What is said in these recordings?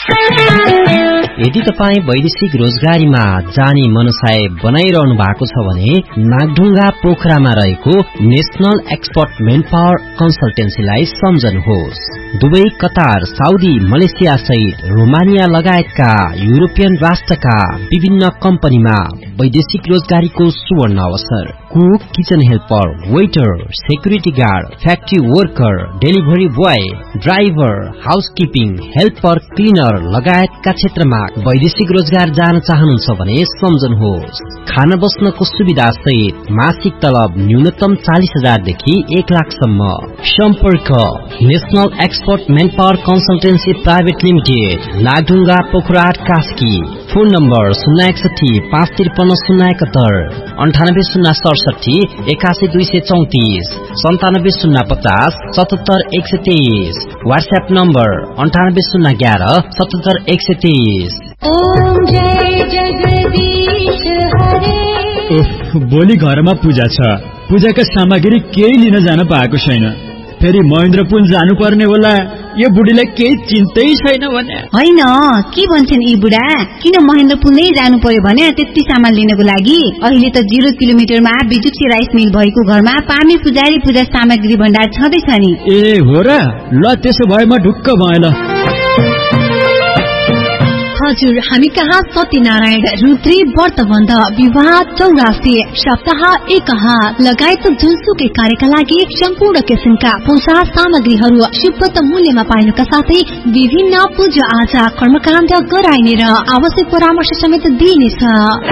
यदि तपाई वैदेशिक रोजगारीमा जाने मनसाय बनाइरहनु भएको छ भने नागढुङ्गा पोखरामा रहेको national expert manpower कन्सल्टेन्सीलाई सम्झनुहोस्। Dubai, Qatar, Saudi, Malaysia सहित रोमानिया लगायतका युरोपियन राष्ट्रका विभिन्न कम्पनीमा वैदेशिक रोजगारीको सुवर्ण अवसर। Cook, kitchen helper, waiter, security guard, factory worker, delivery boy, driver, housekeeping, helper, cleaner लगायतका क्षेत्रमा वैदेशिक रोजगार जान चाहनुहुन्छ भने सम्झनुहोस्। खान बस्नको सुविधा सहित मासिक तलब न्यूनतम 40,000 देखि 1 लाखसम्म। सम्पर्क national expert manpower consultancy private limited, Nagdhunga, Pokhara, Kaski. Phone number 061 553 071, 98 067 81 234, 97 050 77 123। WhatsApp number 98 011 77 123। Om जय जगदीश हरे। भोलि घरमा पूजा छ, पूजाका सामग्री केही लिन जान पाएको छैन। फेरि महेन्द्रपुल जानु पर्ने होला। यो बुढीलाई केही चिन्तै छैन भने होइन। के भन्छन् यी बुढा, किन महेन्द्रपुल नै जानु पर्यो भने त्यति सामान लिनको लागि? अहिले त 0 किलोमिटरमा बिजुक्सी राइस मिल भएको घरमा पामी पुजारी पूजा सामग्री भण्डार छँदैछ नि। ए हो र, ल त्यसो भए म ढुक्क भएँ ल। हजुर, हामी कहाँ सत्यनारायण, रुद्री, व्रतबन्ध, विवाह, चौरासी, सप्ताह, एकहा लगायत जुनसुकै कार्यका लागि सम्पूर्ण किसिमका पूजा सामग्रीहरू सुपथ मूल्यमा पाइनुका साथै विभिन्न पूजा आजा कर्मकाण्ड गराइने र आवश्यक परामर्श समेत दिइनेछ।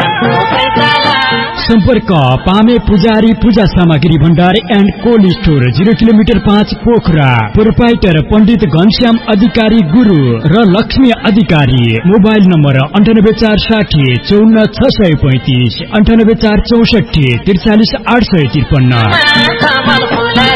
सम्पर्क पामे पुजारी पूजा सामग्री भण्डार and cold store, 0 kilometre 5 Pokhara. Proprietor पण्डित घनश्याम अधिकारी गुरु र लक्ष्मी अधिकारी। Mobile number 98 460 54 635, 98 464 43 853।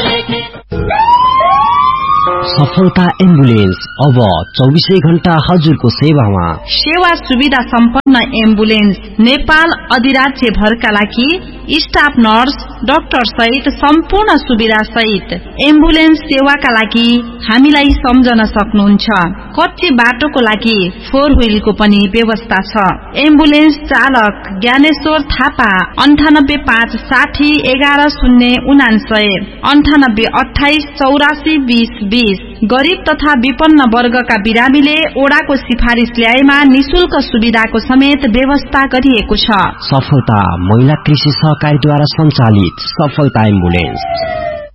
सफलता एम्बुलेन्स अब 24 घण्टा हजुरको सेवामा। सेवा सुविधा सम्पन्न एम्बुलेन्स नेपाल अधिराज्य भरका लागि स्टाफ नर्स, डाक्टर सहित सम्पूर्ण सुविधा सहित एम्बुलेन्स सेवाका लागि हामीलाई सम्झन सक्नुहुन्छ। कच्चे बाटोको लागि 4 व्हीलको पनि व्यवस्था छ। एम्बुलेन्स चालक ज्ञानेश्वर थापा, 98 560 11 099, 98 28 84 20 20। गरीब तथा विपन्न वर्गका बिरामीले ओडाको सिफारिस ल्याएमा निशुल्क सुविधाको समेत व्यवस्था गरिएको छ। सफलता महिला कृषि सहकारीद्वारा सञ्चालित सफलता एम्बुलेन्स।